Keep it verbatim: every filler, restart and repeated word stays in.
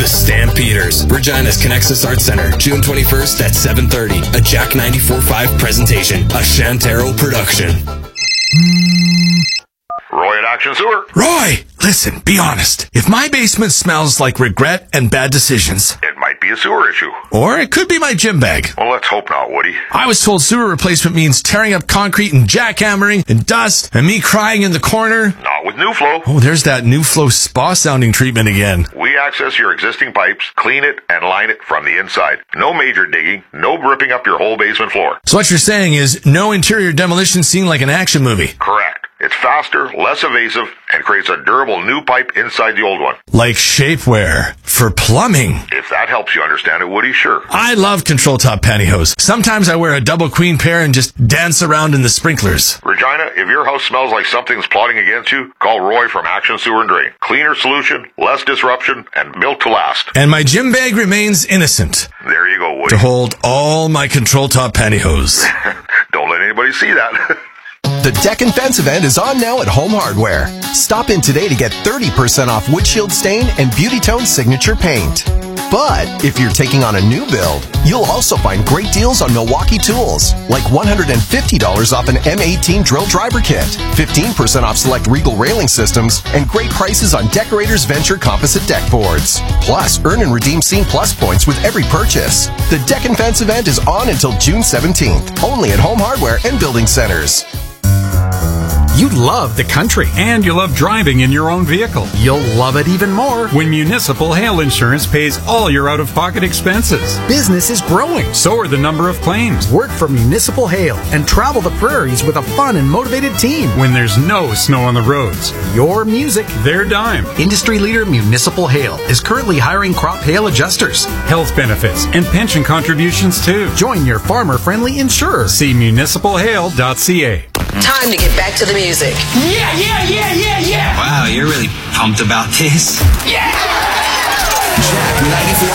The Stampeders, Regina's Connexus Arts Center, June twenty-first at seven thirty. A Jack ninety-four point five presentation, a Shantaro production. Roy at Action Sewer. Roy, listen, be honest. If my basement smells like regret and bad decisions, It might be a sewer issue. or it could be my gym bag. Well, let's hope not, Woody. I was told sewer replacement means tearing up concrete and jackhammering and dust and me crying in the corner. Not with New Flow. Oh, there's that New Flow spa sounding treatment again. We access your existing pipes, clean it, and line it from the inside. No major digging, no ripping up your whole basement floor. So what you're saying is no interior demolition scene like an action movie. Correct. It's faster, less evasive, and creates a durable new pipe inside the old one. Like shapewear for plumbing. If that helps you understand it, Woody, sure. I love control top pantyhose. Sometimes I wear a double queen pair and just dance around in the sprinklers. Regina, if your house smells like something's plotting against you, call Roy from Action Sewer and Drain. Cleaner solution, less disruption, and built to last. And my gym bag remains innocent There you go, Woody. to hold all my control top pantyhose. Don't let anybody see that. The Deck and Fence event is on now at Home Hardware. Stop in today to get thirty percent off windshield stain and Beauty Tone signature paint. But if you're taking on a new build, you'll also find great deals on Milwaukee tools, like one hundred fifty dollars off an M eighteen drill driver kit, fifteen percent off select Regal railing systems, and great prices on Decorators Venture composite deck boards. Plus, earn and redeem Scene Plus points with every purchase. The Deck and Fence event is on until June seventeenth, only at Home Hardware and Building Centers. You love the country and you love driving in your own vehicle. You'll love it even more when Municipal Hail Insurance pays all your out-of-pocket expenses. Business is growing, so are the number of claims. Work for Municipal Hail and travel the prairies with a fun and motivated team when there's no snow on the roads. Your music, their dime. Industry leader Municipal Hail is currently hiring crop hail adjusters, health benefits, and pension contributions too. Join your farmer-friendly insurer. See municipal hail dot c a. Time to get back to the music. Yeah, yeah, yeah, yeah, yeah. Wow, you're really pumped about this. Yeah! Jack ninety-four